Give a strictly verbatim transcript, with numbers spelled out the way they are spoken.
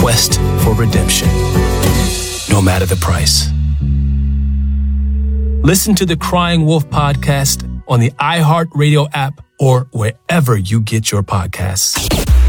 quest for redemption, no matter the price. Listen to the Crying Wolf podcast on the iHeartRadio app or wherever you get your podcasts.